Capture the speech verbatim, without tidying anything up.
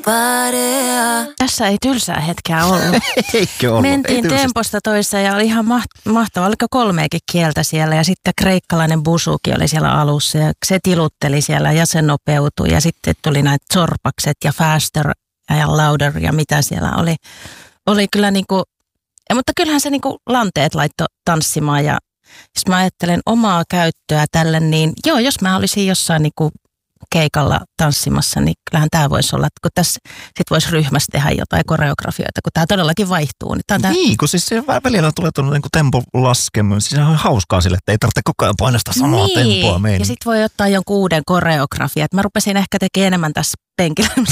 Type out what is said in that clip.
Tässä ei tylsää hetkeä ollut. Eikö ollut? Mentiin temposta toiseen ja oli ihan maht- mahtavaa. Oliko kolmeakin kieltä siellä ja sitten kreikkalainen busuki oli siellä alussa ja se tilutteli siellä ja se nopeutui. Ja sitten tuli näitä zorpakset ja faster ja louder ja mitä siellä oli. Oli kyllä niinku, ja, mutta kyllähän se niinku lanteet laittoi tanssimaan ja jos mä ajattelen omaa käyttöä tälle, niin joo, jos mä olisin jossain niinku keikalla tanssimassa, niin kyllähän tämä voisi olla, että kun tässä sit voisi ryhmässä tehdä jotain koreografioita, kun tämä todellakin vaihtuu. Niin, tää... niin kun siis se välillä tulee tuonne niin tempo laskemaan, siis se on hauskaa sille, että ei tarvitse koko ajan painaa sitä samaa niin. tempoa meidän. Ja sitten voi ottaa jonkun uuden koreografia. Mä rupesin ehkä tekemään enemmän tässä penkillä